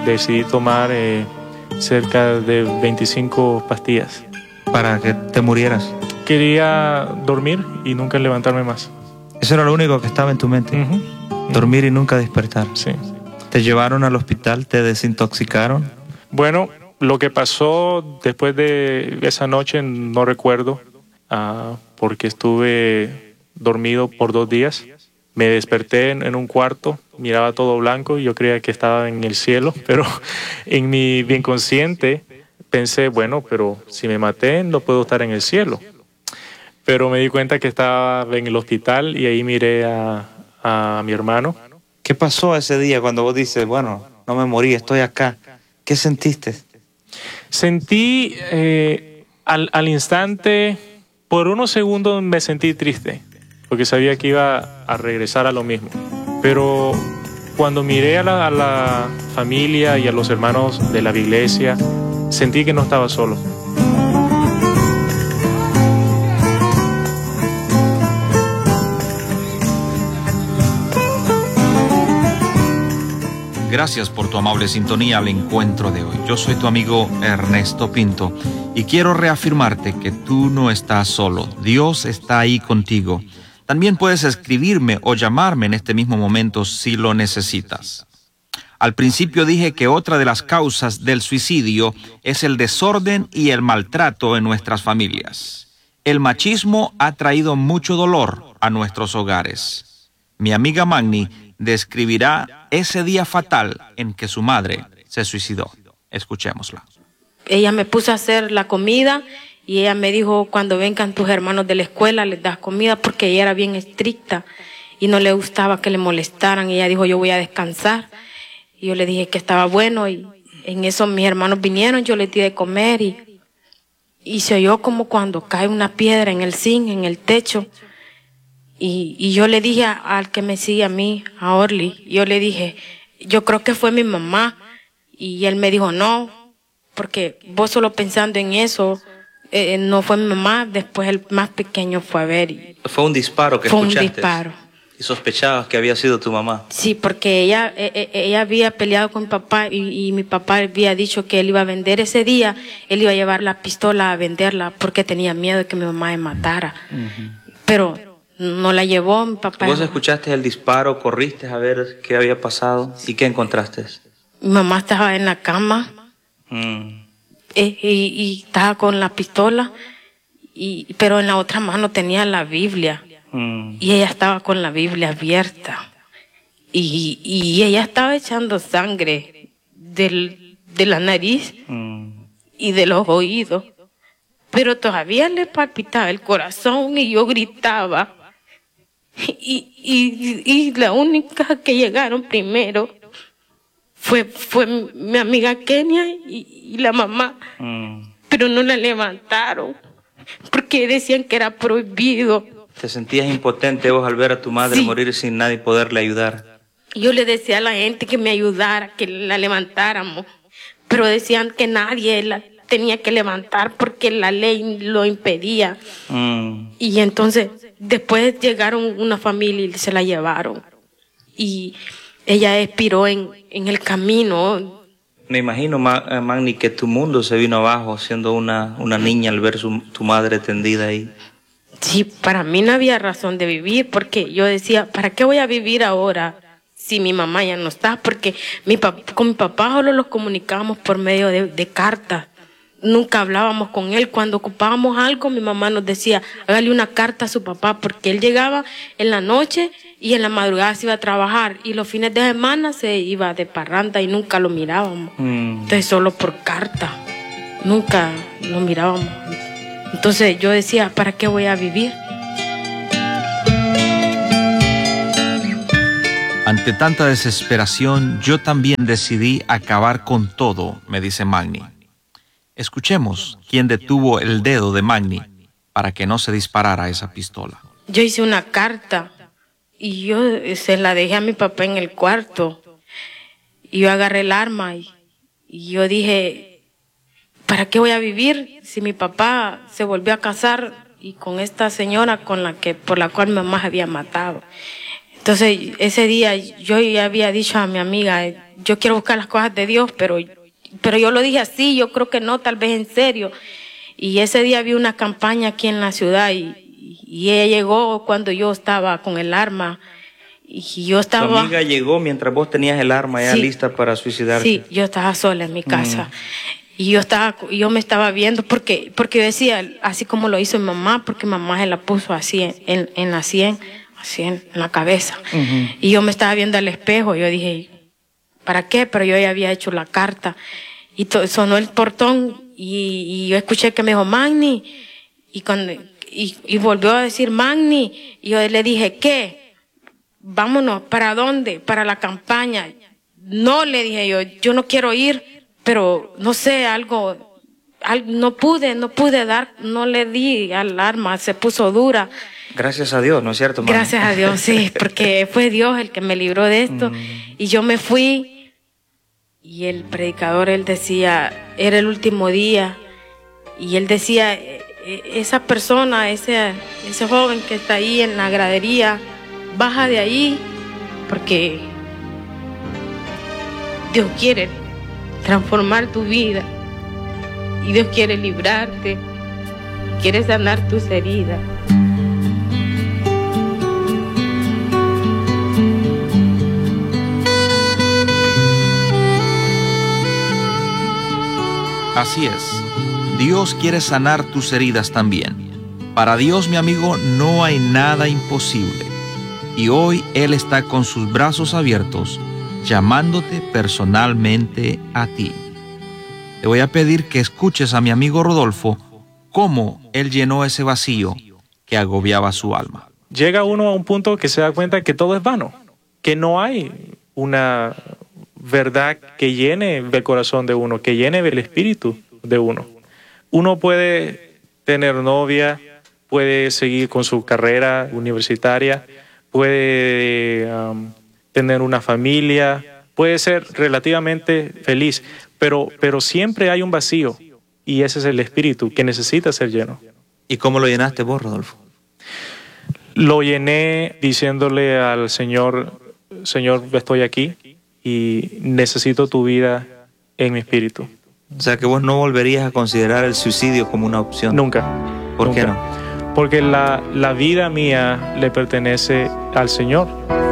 decidí tomar cerca de 25 pastillas. Para que te murieras. Quería dormir y nunca levantarme más. Eso era lo único que estaba en tu mente. Dormir y nunca despertar. Sí. ¿Te llevaron al hospital? ¿Te desintoxicaron? Bueno, lo que pasó después de esa noche no recuerdo, porque estuve dormido por 2 días. Me desperté en un cuarto, miraba todo blanco y yo creía que estaba en el cielo, pero en mi bien consciente pensé, bueno, pero si me maté no puedo estar en el cielo. Pero me di cuenta que estaba en el hospital y ahí miré a mi hermano. ¿Qué pasó ese día cuando vos dices, bueno, no me morí, estoy acá? ¿Qué sentiste? Sentí al instante, por unos segundos me sentí triste, porque sabía que iba a regresar a lo mismo. Pero cuando miré a la familia y a los hermanos de la iglesia, sentí que no estaba solo. Gracias por tu amable sintonía al encuentro de hoy. Yo soy tu amigo Ernesto Pinto y quiero reafirmarte que tú no estás solo. Dios está ahí contigo. También puedes escribirme o llamarme en este mismo momento si lo necesitas. Al principio dije que otra de las causas del suicidio es el desorden y el maltrato en nuestras familias. El machismo ha traído mucho dolor a nuestros hogares. Mi amiga Magni describirá ese día fatal en que su madre se suicidó. Escuchémosla. Ella me puso a hacer la comida y ella me dijo, cuando vengan tus hermanos de la escuela, les das comida, porque ella era bien estricta y no le gustaba que le molestaran. Y ella dijo, yo voy a descansar. Y yo le dije que estaba bueno y en eso mis hermanos vinieron, yo les di de comer y se oyó como cuando cae una piedra en el zinc, en el techo. Y yo le dije al que me sigue a mí, a Orly, yo le dije, yo creo que fue mi mamá. Y él me dijo, no, porque vos solo pensando en eso, no fue mi mamá. Después el más pequeño fue a ver. Fue un disparo que escuchaste. Fue un disparo. ¿Y sospechabas que había sido tu mamá? Sí, porque ella había peleado con mi papá y mi papá había dicho que él iba a vender ese día, él iba a llevar la pistola a venderla porque tenía miedo de que mi mamá me matara. Pero no la llevó mi papá. ¿Vos escuchaste el disparo, corriste a ver qué había pasado y qué encontraste? Mi mamá estaba en la cama y estaba con la pistola, pero en la otra mano tenía la Biblia. Y ella estaba con la Biblia abierta y ella estaba echando sangre de la nariz y de los oídos, pero todavía le palpitaba el corazón y yo gritaba y la única que llegaron primero fue mi amiga Kenia y la mamá, pero no la levantaron porque decían que era prohibido. ¿Te sentías impotente vos al ver a tu madre morir sin nadie poderle ayudar? Yo le decía a la gente que me ayudara, que la levantáramos, pero decían que nadie la tenía que levantar porque la ley lo impedía. Y entonces después llegaron una familia y se la llevaron. Y ella expiró en el camino. Me imagino, Magni, que tu mundo se vino abajo siendo una niña al ver tu madre tendida ahí. Sí, para mí no había razón de vivir, porque yo decía, ¿para qué voy a vivir ahora si mi mamá ya no está? Porque con mi papá solo los comunicábamos por medio de cartas. Nunca hablábamos con él. Cuando ocupábamos algo, mi mamá nos decía, hágale una carta a su papá, porque él llegaba en la noche y en la madrugada se iba a trabajar. Y los fines de semana se iba de parranda y nunca lo mirábamos. Entonces solo por carta. Nunca lo mirábamos. Entonces yo decía, ¿para qué voy a vivir? Ante tanta desesperación, yo también decidí acabar con todo, me dice Magni. Escuchemos quién detuvo el dedo de Magni para que no se disparara esa pistola. Yo hice una carta y yo se la dejé a mi papá en el cuarto. Y yo agarré el arma y yo dije, ¿para qué voy a vivir si mi papá se volvió a casar y con esta señora por la cual mi mamá había matado? Entonces ese día yo ya había dicho a mi amiga, yo quiero buscar las cosas de Dios, pero yo lo dije así, yo creo que no, tal vez en serio. Y ese día vi una campaña aquí en la ciudad y ella llegó cuando yo estaba con el arma. Y yo estaba... Tu amiga llegó mientras vos tenías el arma ya lista para suicidarte. Sí, yo estaba sola en mi casa. Y yo me estaba viendo porque yo decía, así como lo hizo mi mamá, porque mamá se la puso así en la sien, así en la cabeza. Y yo me estaba viendo al espejo, yo dije, ¿para qué? Pero yo ya había hecho la carta. Y sonó el portón y yo escuché que me dijo, Magni. Y volvió a decir, Magni. Y yo le dije, ¿qué? Vámonos, ¿para dónde? Para la campaña. No, le dije yo no quiero ir, pero no sé, algo no pude dar, no le di al arma, se puso dura. Gracias a Dios, ¿no es cierto, Magni? Gracias a Dios, sí, porque fue Dios el que me libró de esto. Y yo me fui y el predicador, él decía, era el último día, y él decía, esa persona, ese joven que está ahí en la gradería, baja de ahí, porque Dios quiere transformar tu vida y Dios quiere librarte, quiere sanar tus heridas. Así es, Dios quiere sanar tus heridas también. Para Dios, mi amigo, no hay nada imposible. Y hoy Él está con sus brazos abiertos, llamándote personalmente a ti. Te voy a pedir que escuches a mi amigo Rodolfo cómo él llenó ese vacío que agobiaba su alma. Llega uno a un punto que se da cuenta que todo es vano, que no hay una verdad que llene el corazón de uno, que llene el espíritu de uno. Uno puede tener novia, puede seguir con su carrera universitaria, puede tener una familia, puede ser relativamente feliz, pero siempre hay un vacío, y ese es el espíritu que necesita ser lleno. ¿Y cómo lo llenaste vos, Rodolfo? Lo llené diciéndole al Señor, Señor, estoy aquí y necesito tu vida en mi espíritu. O sea que vos no volverías a considerar el suicidio como una opción. Nunca. ¿Por qué no? Porque la vida mía le pertenece al Señor.